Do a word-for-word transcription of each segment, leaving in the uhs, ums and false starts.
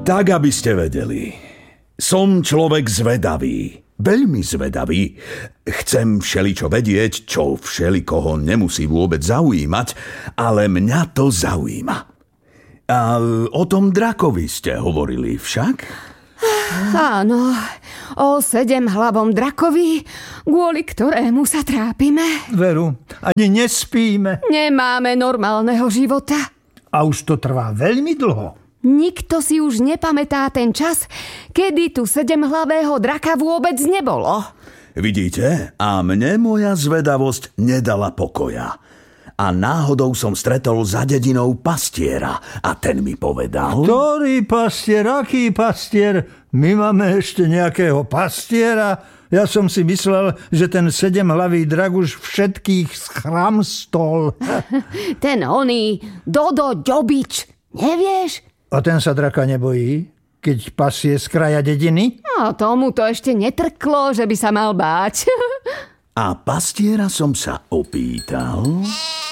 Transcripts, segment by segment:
Tak, aby ste vedeli. Som človek zvedavý. Veľmi zvedavý. Chcem všeličo vedieť, čo všelikoho nemusí vôbec zaujímať, ale mňa to zaujíma. A o tom drakovi ste hovorili však? Áno, o sedemhlavom drakovi, kvôli ktorému sa trápime. Veru, ani nespíme. Nemáme normálneho života. A už to trvá veľmi dlho. Nikto si už nepamätá ten čas, kedy tu sedemhlavého draka vôbec nebolo. Vidíte? A mne moja zvedavosť nedala pokoja. A náhodou som stretol za dedinou pastiera a ten mi povedal... Ktorý pastier? Aký pastier? My máme ešte nejakého pastiera? Ja som si myslel, že ten sedemhlavý drak už všetkých schramstol. Ten oný Dodo Ďobič, nevieš? A ten sa draka nebojí, keď pasie z kraja dediny? No, tomu to ešte netrklo, že by sa mal báť. A pastiera som sa opýtal...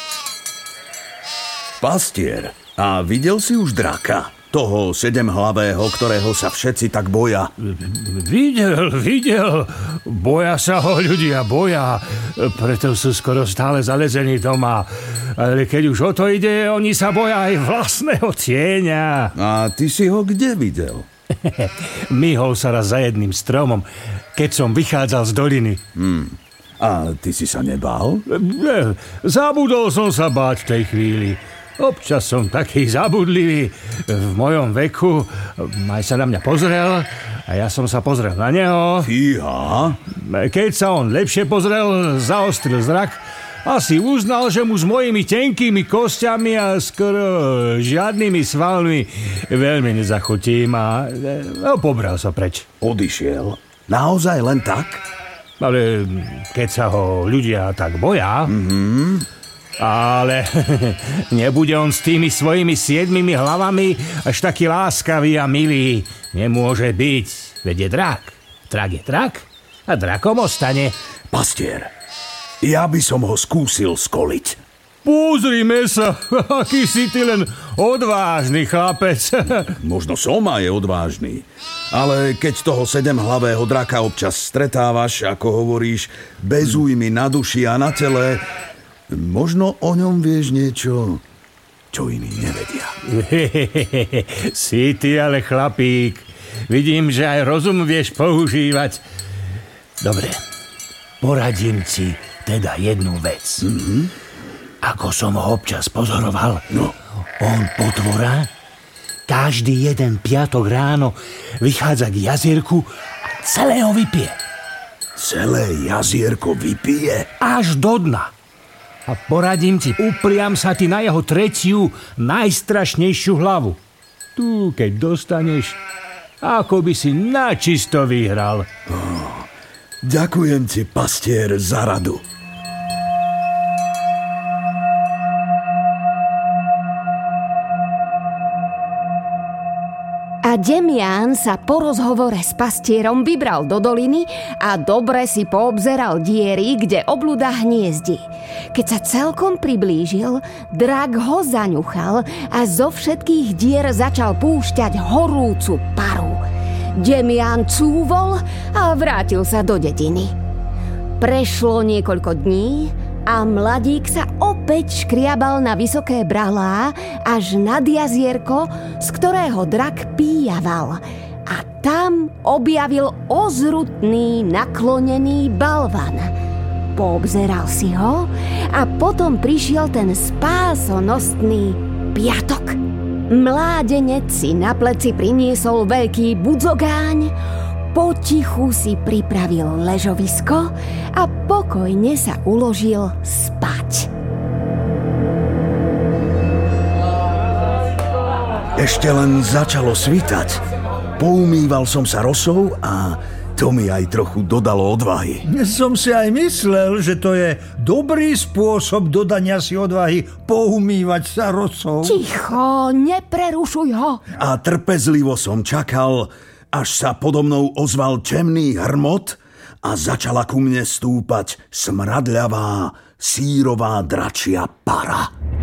Pastier, a videl si už draka? Toho sedemhlavého, ktorého sa všetci tak boja? Videl, videl. Boja sa ho ľudia, boja. Preto sú skoro stále zalezení doma. Ale keď už o to ide, oni sa boja aj vlastného tieňa. A ty si ho kde videl? Myhol sa raz za jedným stromom, keď som vychádzal z doliny. Hmm. A ty si sa nebál? Ne, zabudol som sa báť v tej chvíli. Občas som taký zabudlivý. V mojom veku aj sa na mňa pozrel a ja som sa pozrel na neho. Fíha. Keď sa on lepšie pozrel, zaostril zrak. Asi uznal, že mu s mojimi tenkými kostiami a skoro žiadnymi svalmi veľmi nezachutím a no, pobral sa preč. Odišiel? Naozaj len tak? Ale keď sa ho ľudia tak boja... Mhm. Ale nebude on s tými svojimi siedmimi hlavami až taký láskavý a milý. Nemôže byť. Veď je drak. Drak je drak a drakom ostane. Pastier, ja by som ho skúsil skoliť. Pozrime sa, aký si ty len odvážny chlapec. Možno som aj odvážny. Ale keď toho sedemhlavého draka občas stretávaš, ako hovoríš, bez újmy na duši a na tele... Možno o ňom vieš niečo, čo iní nevedia. Si ty ale chlapík. Vidím, že aj rozum vieš používať. Dobre, poradím ti teda jednu vec. Mm-hmm. Ako som ho občas pozoroval, no. On potvora každý jeden piatok ráno vychádza k jazierku a celé ho vypije. Celé jazierko vypije? Až do dna. A poradím ti, upriam sa ty na jeho tretiu, najstrašnejšiu hlavu. Tu, keď dostaneš, ako by si načisto vyhral. Oh, ďakujem ti, pastier, za radu. A Demián sa po rozhovore s pastierom vybral do doliny a dobre si poobzeral diery, kde obluda hniezdi. Keď sa celkom priblížil, drak ho zaňuchal a zo všetkých dier začal púšťať horúcu paru. Demián cúvol a vrátil sa do dediny. Prešlo niekoľko dní a mladík sa opäť škriabal na vysoké bralá až nad jazierko, z ktorého drak píjaval. A tam objavil ozrutný, naklonený balvan. Poobzeral si ho a potom prišiel ten spásonosný piatok. Mládenec si na pleci priniesol veľký budzogáň, potichu si pripravil ležovisko a pokojne sa uložil spať. Ešte len začalo svitať. Poumýval som sa rosou a to mi aj trochu dodalo odvahy. Som si aj myslel, že to je dobrý spôsob dodania si odvahy poumývať sa rosou. Ticho, neprerušuj ho. A trpezlivo som čakal, až sa podo mnou ozval temný hrmot a začala ku mne stúpať smradľavá, sírová dračia para.